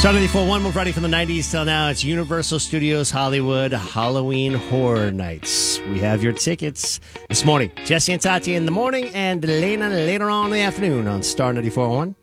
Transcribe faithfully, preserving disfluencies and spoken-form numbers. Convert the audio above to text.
Star ninety-four point one, move ready from the nineties till now. It's Universal Studios Hollywood Halloween Horror Nights. We have your tickets this morning. Jesse and Tati in the morning and Elena later on in the afternoon on Star ninety-four point one.